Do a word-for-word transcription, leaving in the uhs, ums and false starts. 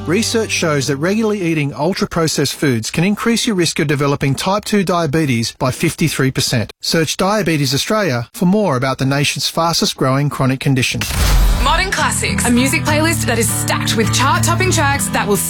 Research shows that regularly eating ultra-processed foods can increase your risk of developing type two diabetes by fifty-three percent. Search Diabetes Australia for more about the nation's fastest-growing chronic condition. Modern Classics, a music playlist that is stacked with chart-topping tracks that will